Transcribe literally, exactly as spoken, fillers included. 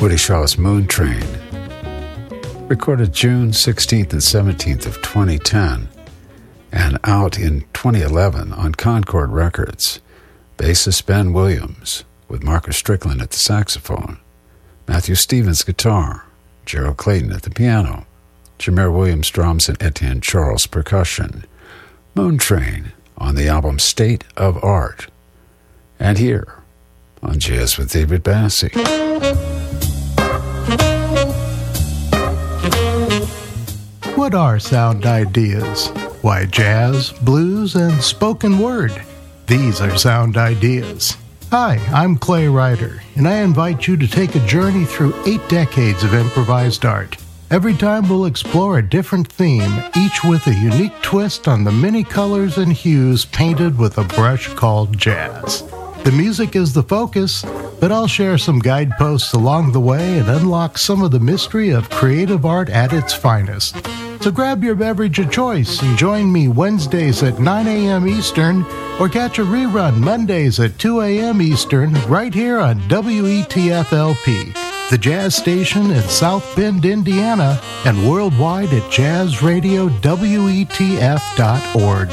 Woody Shaw's Moon Train, recorded June sixteenth and seventeenth of twenty ten, and out in twenty eleven on Concord Records. Bassist Ben Williams, with Marcus Strickland at the saxophone, Matthew Stevens guitar, Gerald Clayton at the piano, Jameer Williams drums, and Etienne Charles percussion. Moon Train on the album State of Art. And here on Jazz with David Bassie. What are sound ideas? Why, jazz, blues, and spoken word. These are sound ideas. Hi, I'm Clay Ryder, and I invite you to take a journey through eight decades of improvised art. Every time we'll explore a different theme, each with a unique twist on the many colors and hues painted with a brush called jazz. The music is the focus, but I'll share some guideposts along the way and unlock some of the mystery of creative art at its finest. So grab your beverage of choice and join me Wednesdays at nine a.m. Eastern, or catch a rerun Mondays at two a.m. Eastern right here on W E T F L P, the jazz station in South Bend, Indiana, and worldwide at jazz radio W E T F dot org.